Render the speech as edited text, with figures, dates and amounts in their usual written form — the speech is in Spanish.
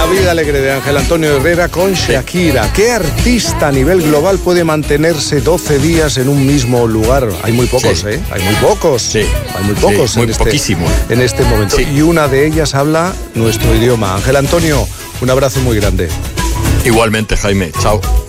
La vida alegre de Ángel Antonio Herrera con Shakira. ¿Qué artista a nivel global puede mantenerse 12 días en un mismo lugar? Hay muy pocos, Sí. Hay muy pocos. Sí. Hay muy pocos. Sí, muy poquísimo. En este momento. Sí. Y una de ellas habla nuestro idioma. Ángel Antonio, un abrazo muy grande. Igualmente, Jaime. Chao.